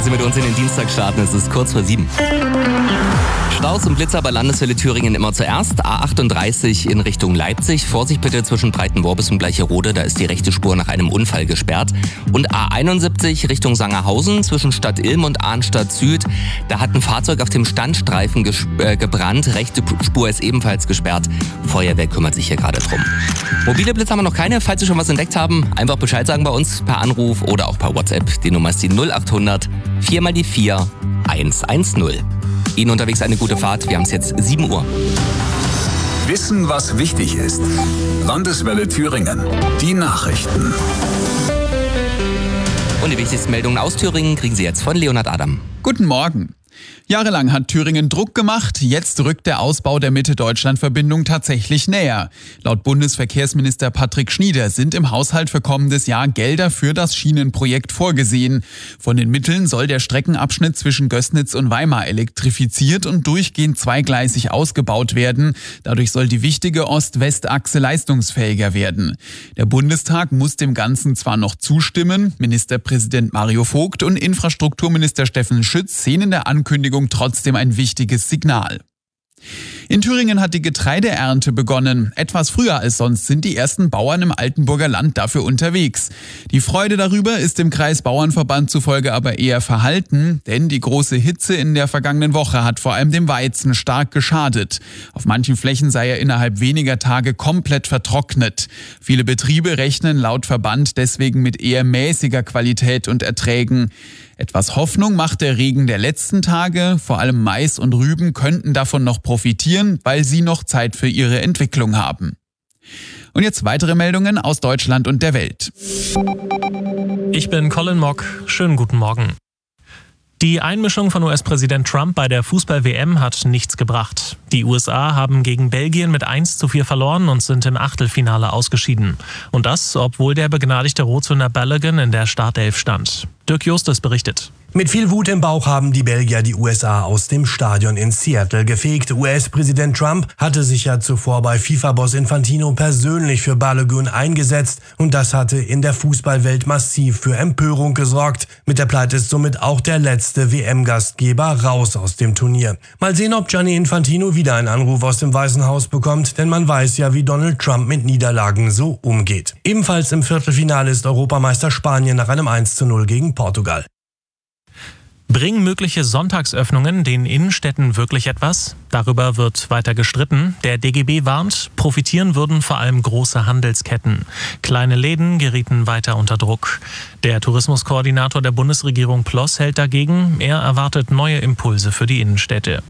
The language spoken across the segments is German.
dass Sie mit uns in den Dienstag starten. Es ist kurz vor 7. Staus und Blitzer bei Landeswelle Thüringen immer zuerst. A38 in Richtung Leipzig. Vorsicht bitte zwischen Breitenworbis und Bleicherode, da ist die rechte Spur nach einem Unfall gesperrt. Und A71 Richtung Sangerhausen zwischen Stadt Ilm und Arnstadt Süd. Da hat ein Fahrzeug auf dem Standstreifen gebrannt. Rechte Spur ist ebenfalls gesperrt. Feuerwehr kümmert sich hier gerade drum. Mobile Blitzer haben wir noch keine. Falls Sie schon was entdeckt haben, einfach Bescheid sagen bei uns per Anruf oder auch per WhatsApp. Die Nummer ist die 0800 4 mal die 4 110. Ihnen unterwegs eine gute Fahrt. Wir haben es jetzt 7 Uhr. Wissen, was wichtig ist. Landeswelle Thüringen. Die Nachrichten. Und die wichtigsten Meldungen aus Thüringen kriegen Sie jetzt von Leonhard Adam. Guten Morgen. Jahrelang hat Thüringen Druck gemacht, jetzt rückt der Ausbau der Mitte-Deutschland-Verbindung tatsächlich näher. Laut Bundesverkehrsminister Patrick Schnieder sind im Haushalt für kommendes Jahr Gelder für das Schienenprojekt vorgesehen. Von den Mitteln soll der Streckenabschnitt zwischen Gößnitz und Weimar elektrifiziert und durchgehend zweigleisig ausgebaut werden. Dadurch soll die wichtige Ost-West-Achse leistungsfähiger werden. Der Bundestag muss dem Ganzen zwar noch zustimmen, Ministerpräsident Mario Vogt und Infrastrukturminister Steffen Schütz sehen in der Ankündigung trotzdem ein wichtiges Signal. In Thüringen hat die Getreideernte begonnen. Etwas früher als sonst sind die ersten Bauern im Altenburger Land dafür unterwegs. Die Freude darüber ist dem Kreisbauernverband zufolge aber eher verhalten, denn die große Hitze in der vergangenen Woche hat vor allem dem Weizen stark geschadet. Auf manchen Flächen sei er innerhalb weniger Tage komplett vertrocknet. Viele Betriebe rechnen laut Verband deswegen mit eher mäßiger Qualität und Erträgen. Etwas Hoffnung macht der Regen der letzten Tage. Vor allem Mais und Rüben könnten davon noch profitieren, weil sie noch Zeit für ihre Entwicklung haben. Und jetzt weitere Meldungen aus Deutschland und der Welt. Ich bin Colin Mock. Schönen guten Morgen. Die Einmischung von US-Präsident Trump bei der Fußball-WM hat nichts gebracht. Die USA haben gegen Belgien mit 1:4 verloren und sind im Achtelfinale ausgeschieden. Und das, obwohl der begnadigte Rotzhünder Balogun in der Startelf stand. Dirk Justus berichtet. Mit viel Wut im Bauch haben die Belgier die USA aus dem Stadion in Seattle gefegt. US-Präsident Trump hatte sich ja zuvor bei FIFA-Boss Infantino persönlich für Balogun eingesetzt und das hatte in der Fußballwelt massiv für Empörung gesorgt. Mit der Pleite ist somit auch der letzte WM-Gastgeber raus aus dem Turnier. Mal sehen, ob Gianni Infantino wieder einen Anruf aus dem Weißen Haus bekommt, denn man weiß ja, wie Donald Trump mit Niederlagen so umgeht. Ebenfalls im Viertelfinale ist Europameister Spanien nach einem 1:0 gegen Portugal. Bringen mögliche Sonntagsöffnungen den Innenstädten wirklich etwas? Darüber wird weiter gestritten. Der DGB warnt, profitieren würden vor allem große Handelsketten. Kleine Läden gerieten weiter unter Druck. Der Tourismuskoordinator der Bundesregierung Ploss hält dagegen. Er erwartet neue Impulse für die Innenstädte.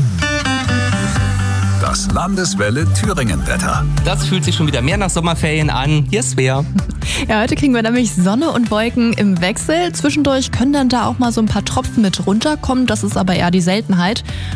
Das Landeswelle Thüringen-Wetter. Das fühlt sich schon wieder mehr nach Sommerferien an. Hier ist Svea. Ja, heute kriegen wir nämlich Sonne und Wolken im Wechsel. Zwischendurch können dann da auch mal so ein paar Tropfen mit runterkommen. Das ist aber eher die Seltenheit.